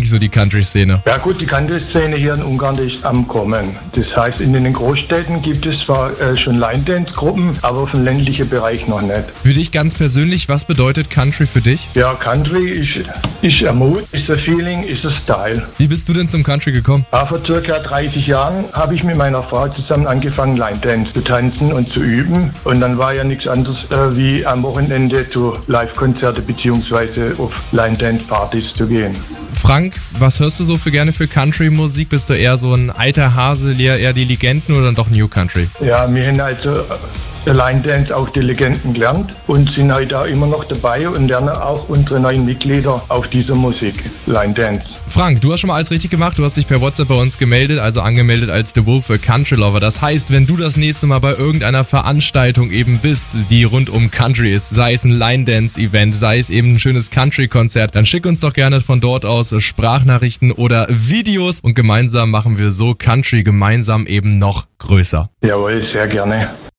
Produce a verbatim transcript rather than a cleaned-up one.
eigentlich so die Country-Szene? Ja gut, die Country-Szene hier in Ungarn, die ist am Kommen. Das heißt, in den Großstädten gibt es zwar äh, schon Line-Dance-Gruppen, aber auf dem ländlichen Bereich noch nicht. Für dich ganz persönlich, was bedeutet Country für dich? Ja, Country ist, ist ein Mut, ist ein Feeling, ist ein Style. Wie bist du denn zum Country gekommen? Ja, vor circa dreißig Jahren habe ich mit meiner Frau zusammen angefangen, Line-Dance zu tanzen und zu üben. Und dann war ja nichts anderes äh, wie am Wochenende zu Live-Konzerte bzw. auf Line-Dance-Partys zu gehen. Frank, was hörst du so für gerne für Country-Musik? Bist du eher so ein alter Hase, eher die Legenden oder dann doch New Country? Ja, wir haben also Line-Dance auch die Legenden gelernt und sind heute auch immer noch dabei und lernen auch unsere neuen Mitglieder auf dieser Musik, Line-Dance. Frank, du hast schon mal alles richtig gemacht. Du hast dich per WhatsApp bei uns gemeldet, also angemeldet als The Wolf für Country Lover. Das heißt, wenn du das nächste Mal bei irgendeiner Veranstaltung eben bist, die rund um Country ist, sei es ein Line-Dance-Event, sei es eben ein schönes Country-Konzert, dann schick uns doch gerne von dort aus Sprachnachrichten oder Videos und gemeinsam machen wir so Country gemeinsam eben noch größer. Jawohl, sehr gerne.